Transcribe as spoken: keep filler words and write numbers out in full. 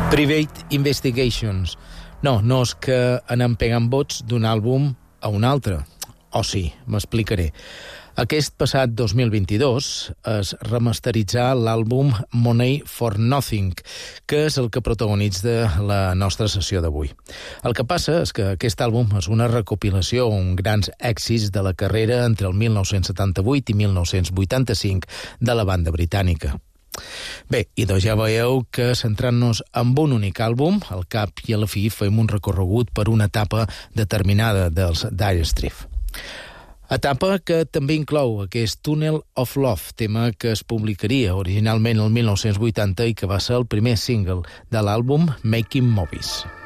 Private Investigations. No, no és que anem pegant vots d'un àlbum a un altre. O sí, m'explicaré. Aquest passat dos mil vint-i-dos es remasteritzà l'àlbum Money for Nothing, que és el que protagonitza la nostra sessió d'avui. El que passa és que aquest àlbum és una recopilació amb grans èxits de la carrera entre el mil nou-cents setanta-vuit i mil nou-cents vuitanta-cinc de la banda britànica. Bé, i doncs ja veieu que centrant-nos en un únic àlbum, al cap i a la fi fem un recorregut per una etapa determinada dels Dire Straits. Etapa que també inclou aquest Tunnel of Love, tema que es publicaria originalment el mil nou-cents vuitanta i que va ser el primer single de l'àlbum Making Movies.